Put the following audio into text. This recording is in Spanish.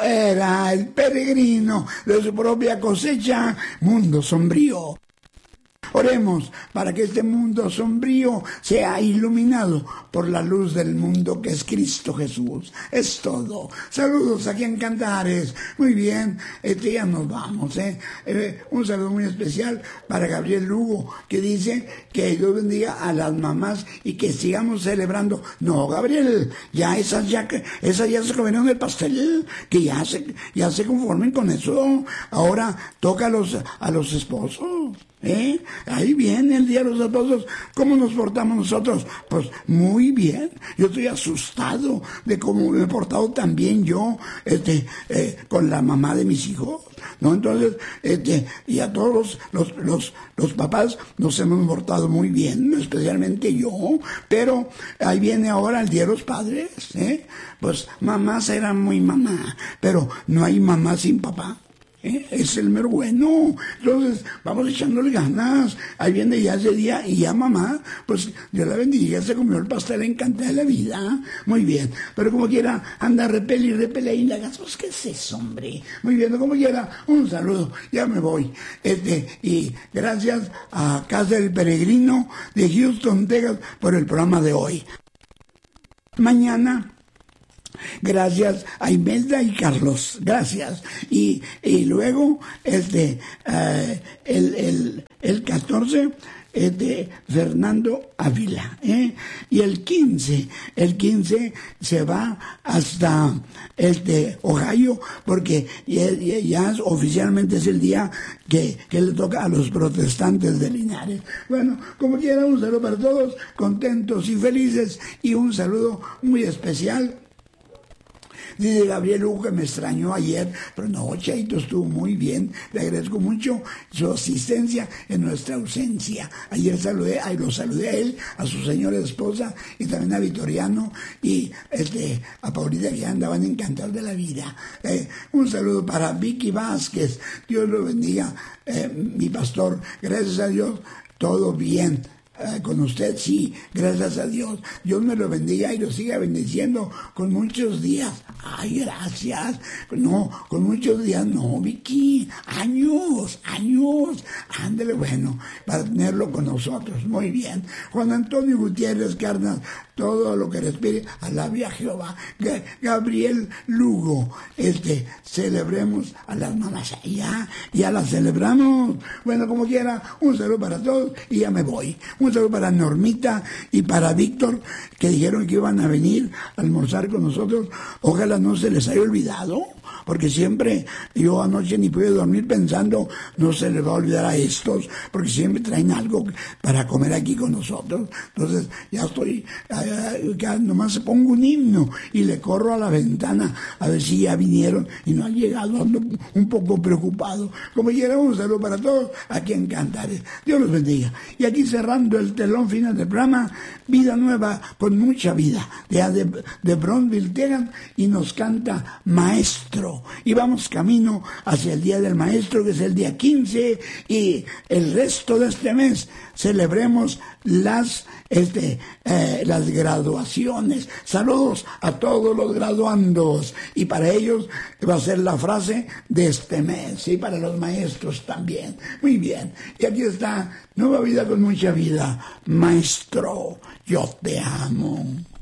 era el peregrino de su propia cosecha, mundo sombrío. Oremos para que este mundo sombrío sea iluminado por la luz del mundo que es Cristo Jesús. Es todo. Saludos aquí en Cantares. Muy bien, ya nos vamos. Un saludo muy especial para Gabriel Lugo, que dice que Dios bendiga a las mamás y que sigamos celebrando. No, Gabriel, esas ya se comieron el pastel, que ya se conformen con eso. Ahora toca a los esposos. Ahí viene el Día de los Esposos. ¿Cómo nos portamos nosotros? Pues muy bien. Yo estoy asustado de cómo me he portado también yo con la mamá de mis hijos, ¿no? Entonces, y a todos los papás nos hemos portado muy bien, especialmente yo, pero ahí viene ahora el Día de los Padres, Pues mamá será muy mamá, pero no hay mamá sin papá. Es el mero bueno. Entonces vamos echándole ganas. Ahí viene ya ese día y ya mamá, pues Dios la bendiga, se comió el pastel encantada de la vida. Muy bien, pero como quiera anda repele y le hagas, pues ¿qué es eso, hombre? Muy bien, como quiera, un saludo, ya me voy. Y gracias a Casa del Peregrino de Houston, Texas, por el programa de hoy. Mañana, gracias a Imelda y Carlos, gracias. Y luego el 14 de Fernando Ávila, y el 15 se va hasta Ohio, porque ya oficialmente es el día que le toca a los protestantes de Linares. Bueno, como quiera, un saludo para todos, contentos y felices, y un saludo muy especial. Dice Gabriel Hugo que me extrañó ayer, pero no, Chaito estuvo muy bien. Le agradezco mucho su asistencia en nuestra ausencia. Ayer lo saludé a él, a su señora esposa, y también a Vitoriano y a Paulita, que ya andaban encantados de la vida. Un saludo para Vicky Vázquez. Dios lo bendiga, mi pastor. Gracias a Dios, todo bien. Con usted, sí, gracias a Dios. Dios me lo bendiga y lo siga bendiciendo con muchos días. Ay, gracias. No, con muchos días no, Vicky. Años. Ándale, bueno, para tenerlo con nosotros. Muy bien. Juan Antonio Gutiérrez Carnas, todo lo que respire, alabe a Jehová. Gabriel Lugo, celebremos a las mamás. Ya las celebramos. Bueno, como quiera, un saludo para todos y ya me voy. Un saludo para Normita y para Víctor, que dijeron que iban a venir a almorzar con nosotros. Ojalá no se les haya olvidado, porque siempre yo anoche ni pude dormir pensando, no se les va a olvidar a estos, porque siempre traen algo para comer aquí con nosotros. Entonces ya estoy, nomás pongo un himno y le corro a la ventana a ver si ya vinieron y no han llegado. Ando un poco preocupado. Como quiera, un saludo para todos aquí en Cantares. Dios los bendiga. Y aquí cerrando el telón final del programa, Vida Nueva con mucha vida, de Bronzeville, Texas, y nos canta Maestro. Y vamos camino hacia el Día del Maestro, que es el día 15, y el resto de este mes celebremos las graduaciones. Saludos a todos los graduandos, y para ellos va a ser la frase de este mes, y para los maestros también. Muy bien, y aquí está Nueva Vida con mucha vida. Maestro, yo te amo.